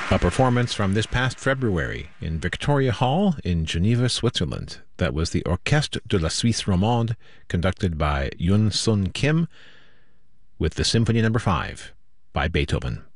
A performance from this past February in Victoria Hall in Geneva, Switzerland. That was the Orchestre de la Suisse Romande, conducted by Yun Sun Kim, with the Symphony No. 5 by Beethoven.